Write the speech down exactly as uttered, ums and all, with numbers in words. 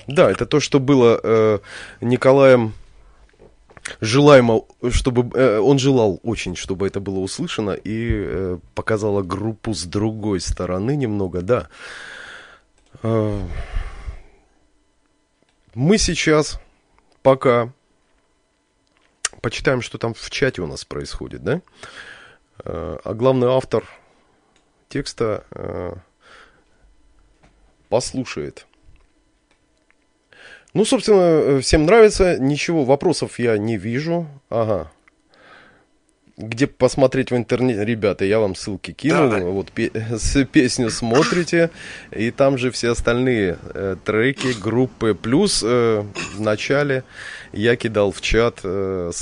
Да, это то, что было э, Николаем желаемо, чтобы э, он желал очень, чтобы это было услышано, и э, показала группу с другой стороны немного, да. Э, мы сейчас пока почитаем, что там в чате у нас происходит, да? Э, а главный автор текста э, послушает. Ну, собственно, всем нравится. Ничего, вопросов я не вижу. Ага. Где посмотреть в интернете, ребята, я вам ссылки кинул. Да. Вот пе- с песню смотрите. И там же все остальные э, треки группы. Плюс э, в начале я кидал в чат э,